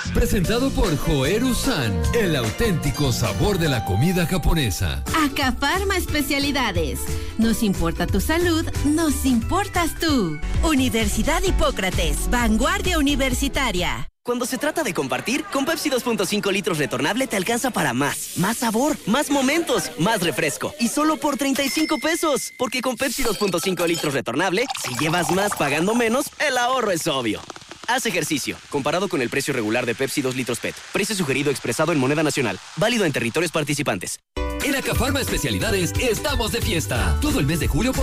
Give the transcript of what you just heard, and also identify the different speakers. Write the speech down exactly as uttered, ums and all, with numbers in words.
Speaker 1: Presentado por Joeru-san, el auténtico sabor de la comida japonesa.
Speaker 2: Acafarma Especialidades. Nos importa tu salud, nos importas tú. Universidad Hipócrates, vanguardia universitaria.
Speaker 3: Cuando se trata de compartir, con Pepsi dos punto cinco litros retornable te alcanza para más. Más sabor, más momentos, más refresco. Y solo por treinta y cinco pesos. Porque con Pepsi dos punto cinco litros retornable, si llevas más pagando menos, el ahorro es obvio. Haz ejercicio. Comparado con el precio regular de Pepsi dos litros P E T. Precio sugerido expresado en moneda nacional. Válido en territorios participantes.
Speaker 1: En Acafarma Especialidades estamos de fiesta. Todo el mes de julio por